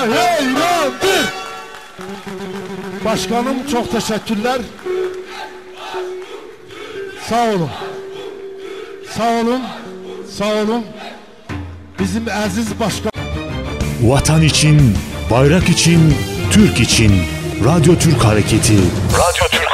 Seyrandır. Başkanım çok teşekkürler. Sağ olun. Sağ olun. Sağ olun. Bizim aziz başkan. Vatan için, bayrak için, Türk için. Radyo Türk Hareketi. Radyo Türk